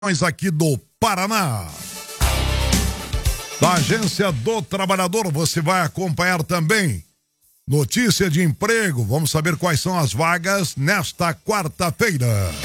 aqui do Paraná. Da Agência do Trabalhador, você vai acompanhar também notícia de emprego. Vamos saber quais são as vagas nesta quarta-feira.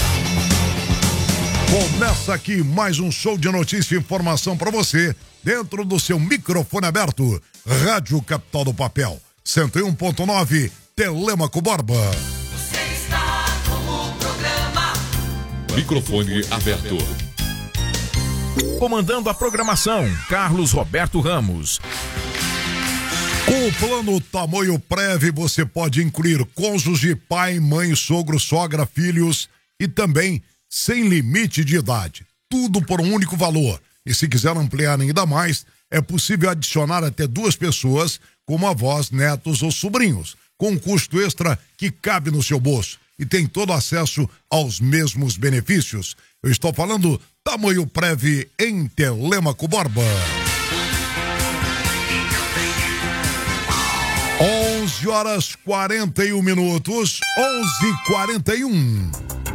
Começa aqui mais um show de notícia e informação para você, dentro do seu microfone aberto. Rádio Capital do Papel, 101.9, Telêmaco Borba. Você está com o programa Microfone aberto. Comandando a programação, Carlos Roberto Ramos. Com o plano Tamoio Prev, você pode incluir cônjuge, pai, mãe, sogro, sogra, filhos e também sem limite de idade. Tudo por um único valor. E se quiser ampliar ainda mais, é possível adicionar até 2 pessoas, como avós, netos ou sobrinhos, com um custo extra que cabe no seu bolso e tem todo acesso aos mesmos benefícios. Eu estou falando Tamoio Prev em Telêmaco Borba. 11h41. 11h41.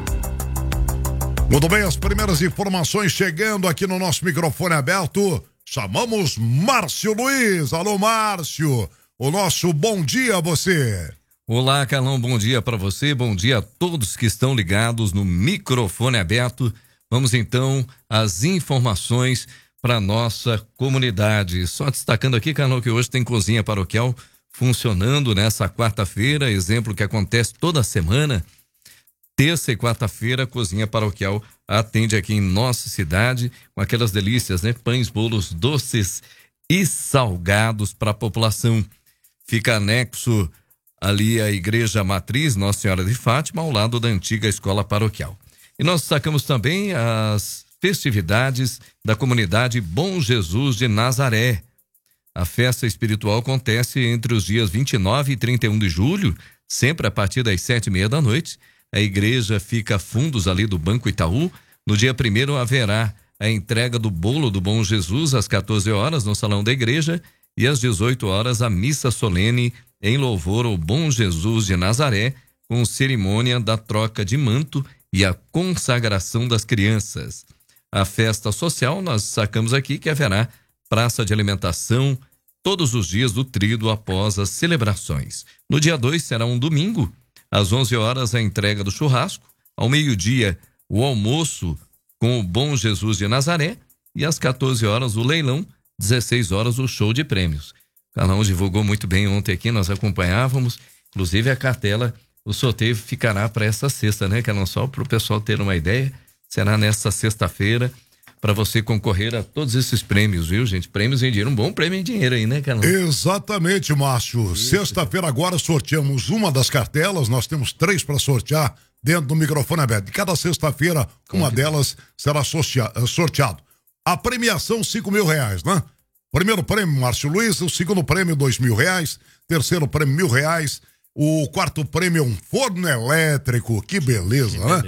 Muito bem, as primeiras informações chegando aqui no nosso microfone aberto. Chamamos Márcio Luiz. Alô, Márcio. O nosso bom dia a você. Olá, Carlão, bom dia para você, bom dia a todos que estão ligados no microfone aberto. Vamos então às informações para nossa comunidade. Só destacando aqui, Carlão, que hoje tem cozinha paroquial funcionando nessa quarta-feira, exemplo que acontece toda semana. Terça e quarta-feira, a cozinha paroquial atende aqui em nossa cidade com aquelas delícias, né? Pães, bolos, doces e salgados para a população. Fica anexo ali a Igreja Matriz Nossa Senhora de Fátima, ao lado da antiga escola paroquial. E nós destacamos também as festividades da comunidade Bom Jesus de Nazaré. A festa espiritual acontece entre os dias 29 e 31 de julho, sempre a partir das 7h30 da noite. A igreja fica a fundos ali do Banco Itaú. No dia 1º haverá a entrega do bolo do Bom Jesus às 14 horas no salão da igreja e às 18 horas a missa solene em louvor ao Bom Jesus de Nazaré, com cerimônia da troca de manto e a consagração das crianças. A festa social, nós sacamos aqui que haverá praça de alimentação todos os dias do tríduo após as celebrações. No dia 2 será um domingo, às 11 horas a entrega do churrasco, ao meio-dia o almoço com o Bom Jesus de Nazaré e às 14 horas o leilão, 16 horas o show de prêmios. O Carlão divulgou muito bem ontem aqui, nós acompanhávamos, inclusive a cartela, o sorteio ficará para essa sexta, né, Carlão? Só para o pessoal ter uma ideia, será nessa sexta-feira, para você concorrer a todos esses prêmios, viu, gente? Prêmios em dinheiro, um bom prêmio em dinheiro aí, né, Carlão? Exatamente, Márcio. Sexta-feira agora sorteamos uma das cartelas, nós temos 3 para sortear dentro do microfone aberto. De cada sexta-feira, uma delas será sorteado. A premiação, R$5.000, né? Primeiro prêmio, Márcio Luiz, o segundo prêmio, R$2.000, terceiro prêmio, R$1.000, o quarto prêmio, um forno elétrico, que beleza, né?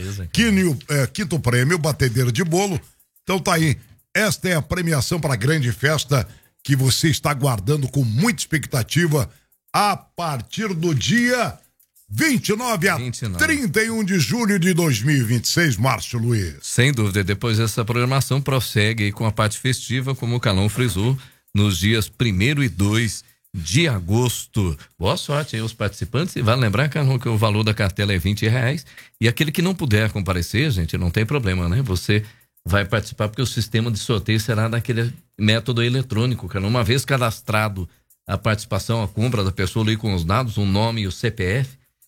Quinto prêmio, batedeira de bolo. Então tá aí, esta é a premiação para a grande festa que você está aguardando com muita expectativa a partir do dia 29 a 31 de julho de 2026, Márcio Luiz. Sem dúvida, depois essa programação prossegue aí com a parte festiva, como o Carlão frisou, nos dias 1º e 2 de agosto. Boa sorte aí aos participantes e vale lembrar, Carlão, que o valor da cartela é R$20 e aquele que não puder comparecer, gente, não tem problema, né? Você vai participar porque o sistema de sorteio será daquele método eletrônico, Carlão. Uma vez cadastrado a participação, a compra da pessoa ali com os dados, o nome e o CPF,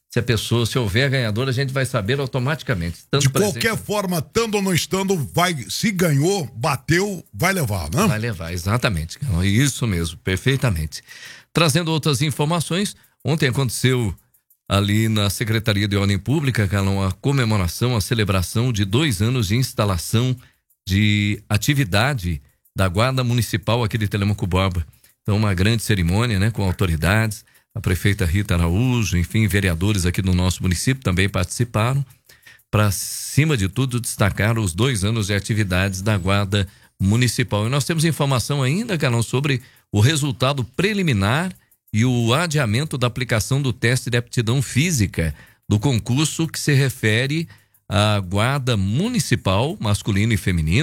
se houver ganhador, a gente vai saber automaticamente. De qualquer forma, estando ou não estando, se ganhou, bateu, vai levar, né? Vai levar, exatamente. Isso mesmo, perfeitamente. Trazendo outras informações, ontem aconteceu ali na Secretaria de Ordem Pública, Carlão, a comemoração, a celebração de 2 anos de instalação de atividade da Guarda Municipal aqui de Telêmaco Borba. Então, uma grande cerimônia, né, com autoridades. A prefeita Rita Araújo, enfim, vereadores aqui do nosso município também participaram, para, acima de tudo, destacar os 2 anos de atividades da Guarda Municipal. E nós temos informação ainda, Carlão, sobre o resultado preliminar e o adiamento da aplicação do teste de aptidão física do concurso que se refere a Guarda Municipal, masculino e feminino.